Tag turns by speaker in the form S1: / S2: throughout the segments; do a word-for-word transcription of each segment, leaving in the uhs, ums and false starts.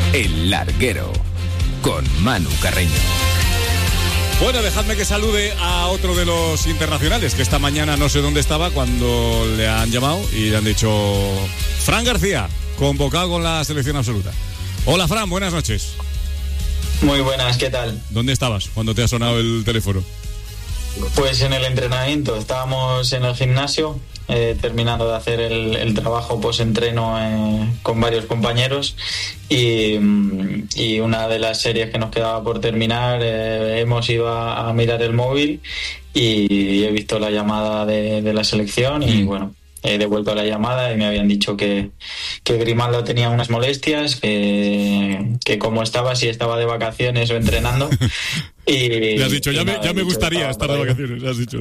S1: El Larguero, con Manu Carreño.
S2: Bueno, dejadme que salude a otro de los internacionales, que esta mañana no sé dónde estaba cuando le han llamado y le han dicho: Fran García, convocado con la selección absoluta. Hola, Fran, buenas noches.
S3: Muy buenas, ¿qué tal?
S2: ¿Dónde estabas cuando te ha sonado el teléfono?
S3: Pues en el entrenamiento, estábamos en el gimnasio, eh, terminando de hacer el, el trabajo post-entreno eh, con varios compañeros y, y una de las series que nos quedaba por terminar, eh, hemos ido a, a mirar el móvil y he visto la llamada de, de la selección y mm. bueno, he devuelto la llamada y me habían dicho que, que Grimaldo tenía unas molestias, que, que como estaba, si estaba de vacaciones o entrenando. Y le
S2: has dicho, ya me, ya me gustaría estar de vacaciones, le has dicho.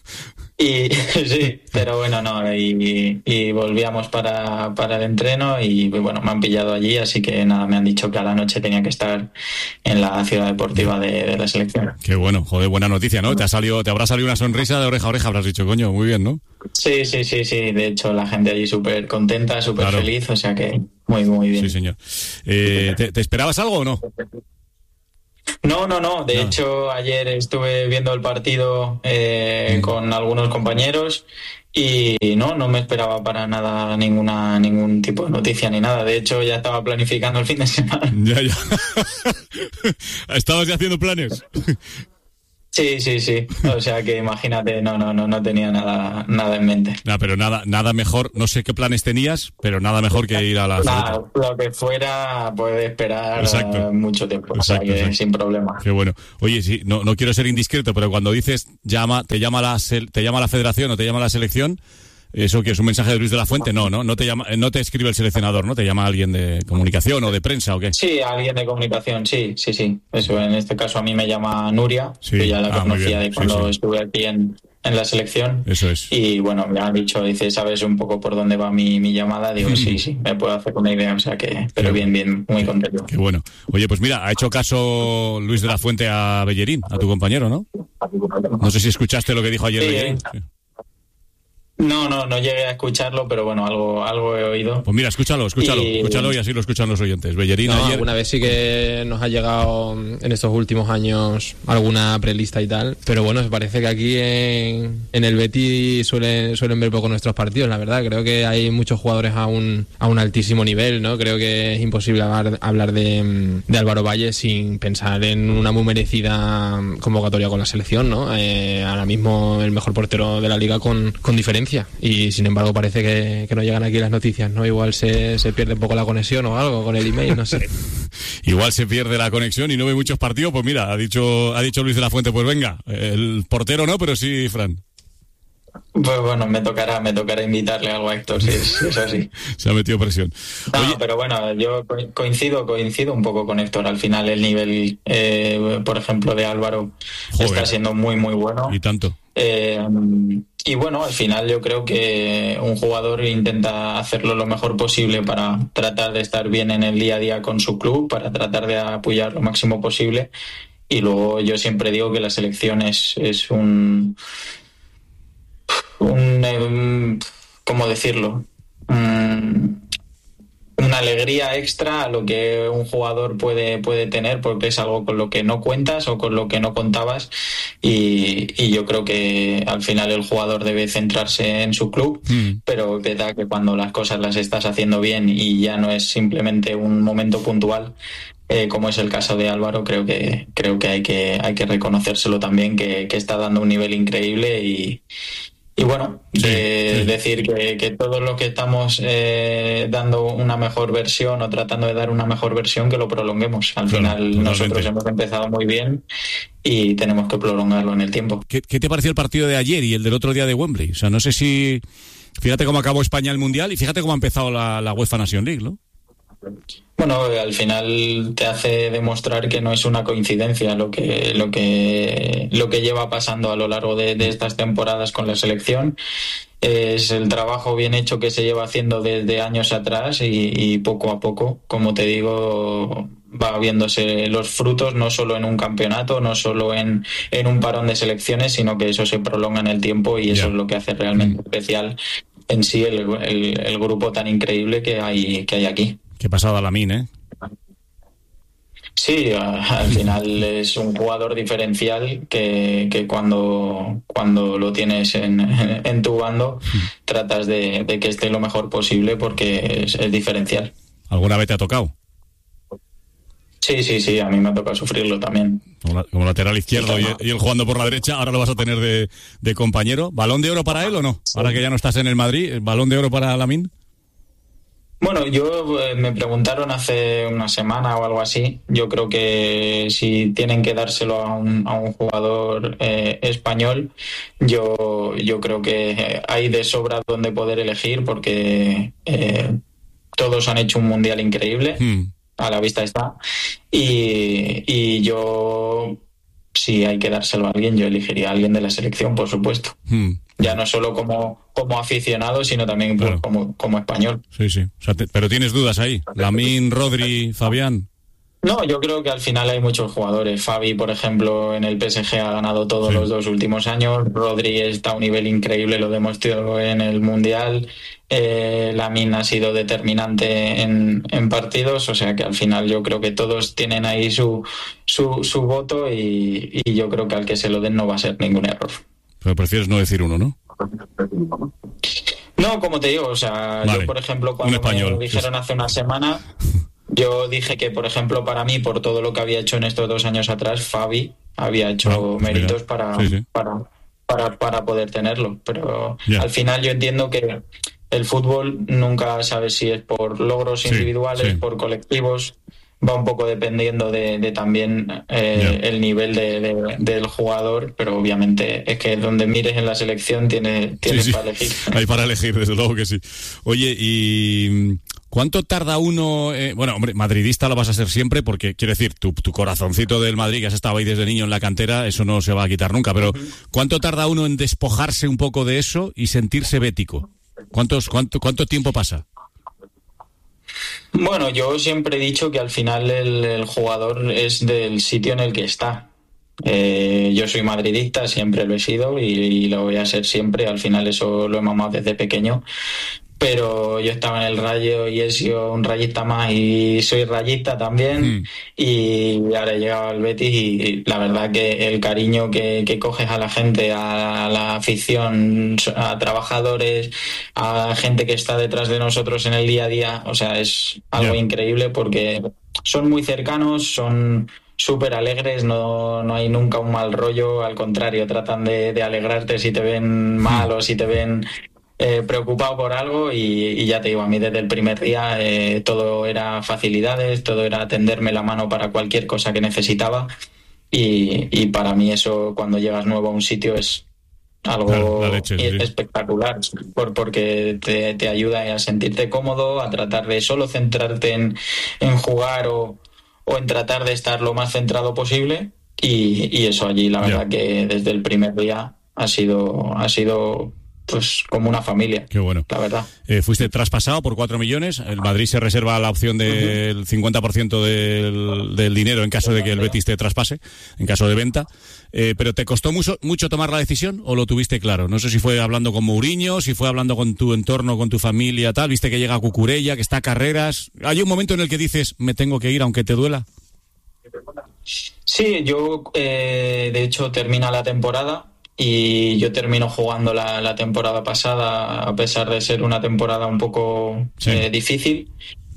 S3: Y sí, pero bueno, no, y, y volvíamos para, para el entreno y bueno, me han pillado allí, así que nada, me han dicho que a la noche tenía que estar en la ciudad deportiva de, de la selección.
S2: Qué bueno, joder, buena noticia, ¿no? Te ha salido, te habrá salido una sonrisa de oreja a oreja, habrás dicho, coño, muy bien, ¿no?
S3: Sí, sí, sí, sí, de hecho la gente allí súper contenta, súper claro. feliz, o sea que muy, muy bien.
S2: Sí, señor. Eh, ¿te, ¿Te esperabas algo o no?
S3: No, no, no. De no. hecho, ayer estuve viendo el partido eh, mm. con algunos compañeros y no, no me esperaba para nada ninguna ningún tipo de noticia ni nada. De hecho, ya estaba planificando el fin de semana.
S2: Ya, ya. ¿Estabas ya haciendo planes?
S3: Sí, sí, sí. O sea que imagínate, no, no, no, no tenía nada, nada en mente.
S2: No, pero nada, nada mejor. No sé qué planes tenías, pero nada mejor que ir a la.
S3: Nada, lo que fuera puede esperar exacto. mucho tiempo, exacto, o sea que exacto. sin problema.
S2: Qué bueno. Oye, sí, no, no quiero ser indiscreto, pero cuando dices llama, te llama la, te llama la Federación o te llama la selección. ¿Eso que es un mensaje de Luis de la Fuente? No, no, no te llama, no te escribe el seleccionador, ¿no? ¿Te llama alguien de comunicación o de prensa o qué?
S3: Sí, alguien de comunicación, sí, sí, sí. Eso, en este caso a mí me llama Nuria, sí. que ya la ah, conocía de cuando sí, sí. estuve aquí en, en la selección.
S2: Eso es.
S3: Y bueno, me han dicho, dice, ¿sabes un poco por dónde va mi, mi llamada? Digo, sí, sí, me puedo hacer una idea, o sea que, pero bien, bien, muy contento.
S2: Qué bueno. Oye, pues mira, ha hecho caso Luis de la Fuente a Bellerín, a tu compañero, ¿no? No sé si escuchaste lo que dijo ayer
S3: sí,
S2: Bellerín.
S3: Eh. Sí. No, no, no llegué a escucharlo, pero bueno, algo algo he oído.
S2: Pues mira, escúchalo, escúchalo, y... escúchalo y así lo escuchan los oyentes. Bellerín
S4: no,
S2: ayer...
S4: alguna vez sí que nos ha llegado en estos últimos años alguna prelista y tal, pero bueno, me parece que aquí en, en el Betis suelen, suelen ver poco nuestros partidos, la verdad. Creo que hay muchos jugadores a un, a un altísimo nivel, ¿no? Creo que es imposible hablar, hablar de, de Álvaro Valle sin pensar en una muy merecida convocatoria con la selección, ¿no? Eh, ahora mismo el mejor portero de la liga con, con diferencia. Y sin embargo parece que, que no llegan aquí las noticias, ¿no? Igual se, se pierde un poco la conexión o algo con el email, no sé.
S2: Igual se pierde la conexión y no ve muchos partidos. Pues mira, ha dicho ha dicho Luis de la Fuente, pues venga, el portero no, pero sí Fran.
S3: Pues bueno, me tocará, me tocará invitarle algo a Héctor, sí, eso sí.
S2: Se ha metido presión.
S3: No, Oye, pero bueno, yo coincido, coincido un poco con Héctor. Al final el nivel, eh, por ejemplo, de Álvaro Joder. está siendo muy, muy bueno.
S2: Y tanto.
S3: Eh, y bueno, al final yo creo que un jugador intenta hacerlo lo mejor posible para tratar de estar bien en el día a día con su club, para tratar de apoyar lo máximo posible. Y luego yo siempre digo que la selección es, es un... un ¿cómo decirlo? Un, una alegría extra a lo que un jugador puede, puede tener, porque es algo con lo que no cuentas o con lo que no contabas y, y yo creo que al final el jugador debe centrarse en su club, mm. pero es verdad que cuando las cosas las estás haciendo bien y ya no es simplemente un momento puntual, eh, como es el caso de Álvaro, creo que creo que hay que hay que reconocérselo también, que, que está dando un nivel increíble y Y bueno, sí, de, sí. decir que, que todos los que estamos eh, dando una mejor versión o tratando de dar una mejor versión, que lo prolonguemos. Al claro, final totalmente. Nosotros hemos empezado muy bien y tenemos que prolongarlo en el tiempo.
S2: ¿Qué, ¿Qué te pareció el partido de ayer y el del otro día de Wembley? O sea, no sé si... Fíjate cómo acabó España el Mundial y fíjate cómo ha empezado la, la UEFA Nation League, ¿no?
S3: Bueno, al final te hace demostrar que no es una coincidencia lo que lo que lo que lleva pasando a lo largo de, de estas temporadas con la selección. Es el trabajo bien hecho que se lleva haciendo desde años atrás y, y poco a poco, como te digo, va viéndose los frutos, no solo en un campeonato, no solo en, en un parón de selecciones, sino que eso se prolonga en el tiempo y eso yeah. es lo que hace realmente mm. especial en sí el, el, el grupo tan increíble que hay que hay aquí.
S2: Qué pasada Lamine, ¿eh?
S3: Sí, al final es un jugador diferencial que, que cuando, cuando lo tienes en, en tu bando tratas de, de que esté lo mejor posible porque es, es diferencial.
S2: ¿Alguna vez te ha tocado?
S3: Sí, sí, sí, a mí me ha tocado sufrirlo también.
S2: Como, como lateral izquierdo y, y él jugando por la derecha, ahora lo vas a tener de, de compañero. ¿Balón de oro para él o no? Ahora que ya no estás en el Madrid, ¿balón de oro para Lamine?
S3: Bueno, yo eh, me preguntaron hace una semana o algo así. Yo creo que si tienen que dárselo a un, a un jugador eh, español, yo, yo creo que hay de sobra donde poder elegir porque eh, todos han hecho un mundial increíble, hmm. a la vista está. Y, y yo, si hay que dárselo a alguien, yo elegiría a alguien de la selección, por supuesto. Hmm. Ya no solo como, como aficionado, sino también claro. como, como español.
S2: Sí, sí. O sea, te, pero tienes dudas ahí. Lamine, Rodri, Fabián.
S3: No, yo creo que al final hay muchos jugadores. Fabi, por ejemplo, en el P S G ha ganado todos sí. los dos últimos años. Rodri está a un nivel increíble, lo demostró en el Mundial. Eh, Lamine ha sido determinante en, en partidos, o sea que al final yo creo que todos tienen ahí su, su, su voto y, y yo creo que al que se lo den no va a ser ningún error.
S2: Pero prefieres no decir uno, ¿no?
S3: No, como te digo, o sea, vale. yo por ejemplo cuando
S2: español,
S3: me dijeron hace una semana, yo dije que por ejemplo para mí, por todo lo que había hecho en estos dos años atrás, Fabi había hecho no, méritos para,
S2: sí, sí.
S3: para para para poder tenerlo, pero
S2: yeah.
S3: al final yo entiendo que el fútbol nunca sabes si es por logros
S2: sí,
S3: individuales,
S2: sí.
S3: por colectivos. Va un poco dependiendo de, de también eh, yeah. el nivel de, de, del jugador, pero obviamente es que donde mires en la selección tienes, tienes
S2: sí, sí.
S3: para elegir.
S2: Hay para elegir, desde luego que sí. Oye, ¿y cuánto tarda uno? Eh, bueno, hombre, madridista lo vas a ser siempre porque, quiero decir, tu, tu corazoncito del Madrid, que has estado ahí desde niño en la cantera, eso no se va a quitar nunca, pero uh-huh. ¿cuánto tarda uno en despojarse un poco de eso y sentirse bético? ¿Cuántos, cuánto, ¿Cuánto tiempo pasa?
S3: Bueno, yo siempre he dicho que al final el, el jugador es del sitio en el que está. Eh, yo soy madridista, siempre lo he sido y, y lo voy a ser siempre. Al final eso lo he mamado desde pequeño. Pero yo estaba en el Rayo y he sido un rayista más y soy rayista también. Mm. Y ahora he llegado al Betis y la verdad que el cariño que, que coges a la gente, a la afición, a trabajadores, a gente que está detrás de nosotros en el día a día, o sea, es algo yeah. increíble porque son muy cercanos, son súper alegres, no, no hay nunca un mal rollo, al contrario, tratan de, de alegrarte si te ven mal o si te ven Eh, preocupado por algo y, y ya te digo, a mí desde el primer día eh, todo era facilidades, todo era tenderme la mano para cualquier cosa que necesitaba y, y para mí eso cuando llegas nuevo a un sitio es algo
S2: claro, leche,
S3: espectacular sí. por, porque te, te ayuda a sentirte cómodo, a tratar de solo centrarte en, en jugar o, o en tratar de estar lo más centrado posible y, y eso allí la verdad yeah. que desde el primer día ha sido ha sido pues como una familia.
S2: Qué bueno.
S3: La verdad.
S2: Eh, fuiste traspasado por cuatro millones. El Madrid se reserva la opción del uh-huh. cincuenta por ciento del, del dinero en caso de que el Betis te traspase, en caso de venta. Eh, pero ¿te costó mucho, mucho tomar la decisión o lo tuviste claro? No sé si fue hablando con Mourinho, si fue hablando con tu entorno, con tu familia, tal. Viste que llega Cucurella, que está a carreras. ¿Hay un momento en el que dices, me tengo que ir aunque te duela?
S3: Sí, yo eh, de hecho termina la temporada. Y yo termino jugando la, la temporada pasada, a pesar de ser una temporada un poco sí. eh, difícil.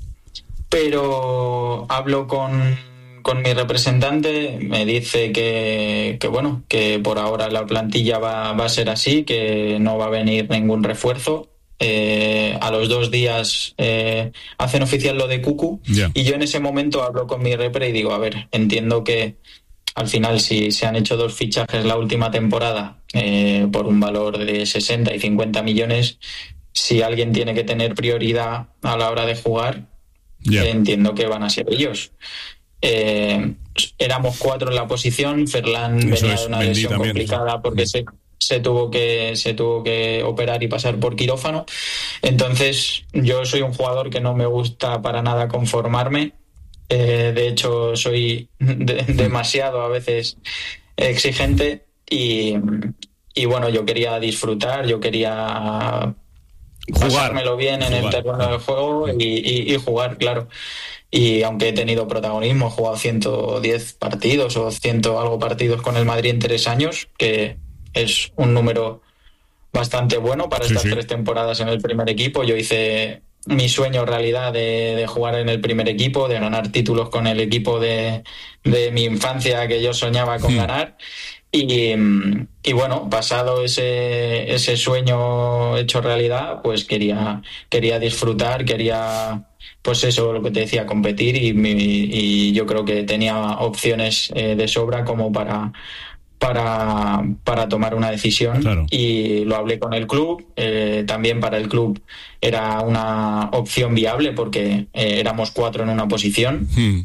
S3: Pero hablo con, con mi representante, me dice que, que bueno, que por ahora la plantilla va, va a ser así, que no va a venir ningún refuerzo. Eh, a los dos días eh, hacen oficial lo de Cucu
S2: yeah.
S3: y yo en ese momento hablo con mi repre y digo, a ver, entiendo que al final, si se han hecho dos fichajes la última temporada eh, por un valor de sesenta y cincuenta millones, si alguien tiene que tener prioridad a la hora de jugar, yeah. eh, entiendo que van a ser ellos. Eh, éramos cuatro en la posición, Ferland
S2: Eso
S3: venía
S2: es,
S3: de una
S2: Mendy
S3: lesión
S2: también,
S3: complicada porque se, se tuvo que se tuvo que operar y pasar por quirófano. Entonces, yo soy un jugador que no me gusta para nada conformarme. Eh, de hecho, soy de, demasiado a veces exigente y, y bueno, yo quería disfrutar, yo quería
S2: jugar,
S3: pasármelo bien en
S2: jugar.
S3: el terreno del juego y, y, y jugar, claro. y aunque he tenido protagonismo, he jugado ciento diez partidos o cien algo partidos con el Madrid en tres años, que es un número bastante bueno para
S2: Sí,
S3: estas
S2: sí.
S3: tres temporadas en el primer equipo. Yo hice mi sueño realidad de, de jugar en el primer equipo, de ganar títulos con el equipo de, de mi infancia que yo soñaba con
S2: Mm.
S3: ganar. Y, y bueno, pasado ese, ese sueño hecho realidad, pues quería, quería disfrutar, quería, pues eso, lo que te decía, competir, y, mi- y yo creo que tenía opciones eh, de sobra como para, para, para tomar una decisión.
S2: Claro.
S3: Y lo hablé con el club. Eh, también para el club era una opción viable porque eh, éramos cuatro en una posición.
S2: Mm.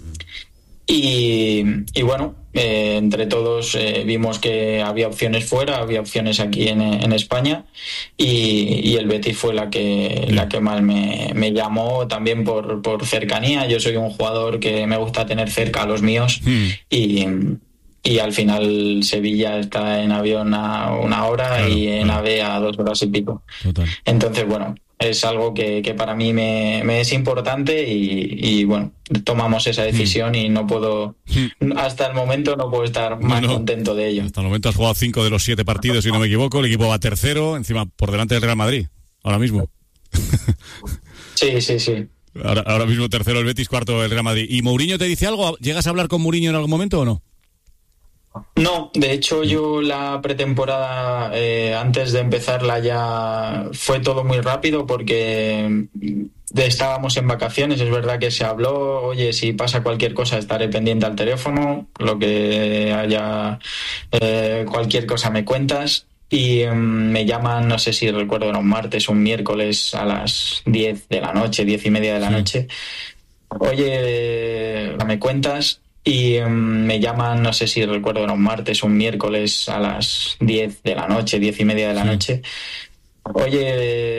S3: Y, y bueno, eh, entre todos eh, vimos que había opciones fuera, había opciones aquí en, en España, y, y el Betis fue la que, la que más me, me llamó, también por, por cercanía. Yo soy un jugador que me gusta tener cerca a los míos,
S2: Mm.
S3: y, y al final Sevilla está en avión a una hora,
S2: Claro,
S3: y en
S2: claro.
S3: AVE a dos horas y pico.
S2: Total.
S3: Entonces, bueno, es algo que, que para mí me, me es importante, y, y, bueno, tomamos esa decisión y no puedo, hasta el momento no puedo estar más
S2: No, no.
S3: contento de ello.
S2: Hasta el momento has jugado cinco de los siete partidos, si no me equivoco. El equipo va tercero, encima por delante del Real Madrid, ahora mismo.
S3: Sí, sí, sí.
S2: Ahora, ahora mismo tercero el Betis, cuarto el Real Madrid. ¿Y Mourinho te dice algo? ¿Llegas a hablar con Mourinho en algún momento o no?
S3: No, de hecho yo la pretemporada, eh, antes de empezarla, ya fue todo muy rápido porque estábamos en vacaciones. Es verdad que se habló, oye, si pasa cualquier cosa estaré pendiente al teléfono, lo que haya, eh, cualquier cosa me cuentas. Y um, me llaman, no sé si recuerdo, era un martes, un miércoles a las diez de la noche, diez y media de la
S2: Sí.
S3: noche. Oye, me cuentas. Y um, me llaman, no sé si recuerdo, era un martes, un miércoles a las diez de la noche, diez y media de la
S2: Sí.
S3: noche. Oye,